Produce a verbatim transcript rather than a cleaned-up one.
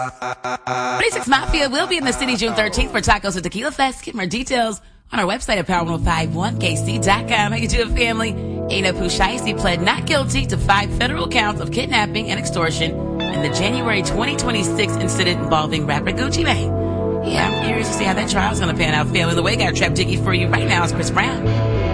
twenty-six Mafia will be in the city June thirteenth for Tacos and Tequila Fest. Get more details on our website at power one oh five one k c dot com. How you doing, family? Aina Pushaisi pled not guilty to five federal counts of kidnapping and extortion in the January twenty twenty-six incident involving rapper Gucci Mane. Yeah, I'm curious to see how that trial's going to pan out, family. The way I got a trap diggy for you right now is Chris Brown.